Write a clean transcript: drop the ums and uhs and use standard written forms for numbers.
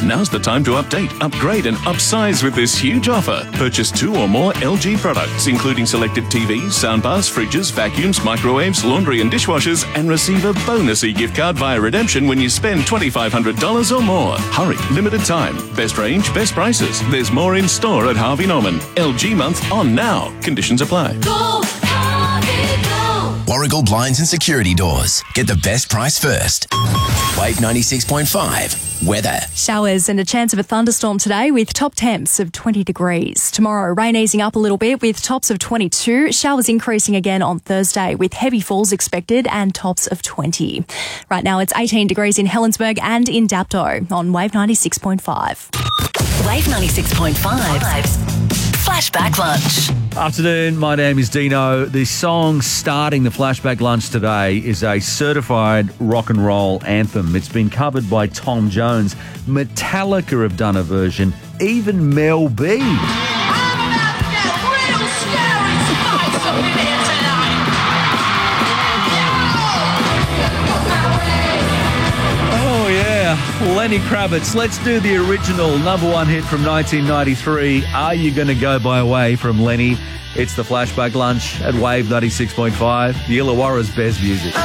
Now's the time to update, upgrade and upsize with this huge offer. Purchase 2 or more LG products, including selected TVs, soundbars, fridges, vacuums, microwaves, laundry and dishwashers, and receive a bonus e-gift card via redemption when you spend $2,500 or more. Hurry, limited time. Best range, best prices. There's more in store at Harvey Norman. LG month on now. Conditions apply. Go, Harvey, go. Warragul Blinds and Security Doors. Get the best price first. Wave 96.5. Weather. Showers and a chance of a thunderstorm today with top temps of 20 degrees. Tomorrow, rain easing up a little bit with tops of 22. Showers increasing again on Thursday with heavy falls expected and tops of 20. Right now, it's 18 degrees in Helensburgh and in Dapto on Wave 96.5. Wave 96.5. Flashback Lunch. Afternoon, my name is Dino. The song starting the Flashback Lunch today is a certified rock and roll anthem. It's been covered by Tom Jones. Metallica have done a version, even Mel B. Oh yeah, Lenny Kravitz. Let's do the original number one hit from 1993. Are You Gonna Go My Way from Lenny? It's the Flashback Lunch at Wave 96.5, the Illawarra's best music.